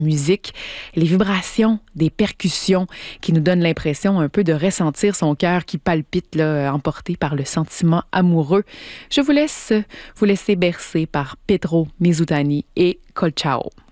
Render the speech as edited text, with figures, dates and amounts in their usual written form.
musique, les vibrations des percussions qui nous donnent l'impression un peu de ressentir son cœur qui palpite, là, emporté par le sentiment amoureux. Je vous laisse vous laisser bercer par Pedro Mizutani et Colchao.